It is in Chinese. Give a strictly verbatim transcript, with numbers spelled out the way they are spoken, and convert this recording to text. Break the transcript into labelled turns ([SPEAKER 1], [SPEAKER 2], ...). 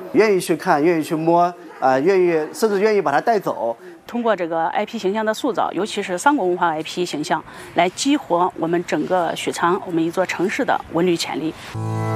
[SPEAKER 1] 愿意去看，愿意去摸，啊、呃，愿意甚至愿意把它带走。
[SPEAKER 2] 通过这个 I P 形象的塑造，尤其是三国文化 I P 形象，来激活我们整个许昌我们一座城市的文旅潜力。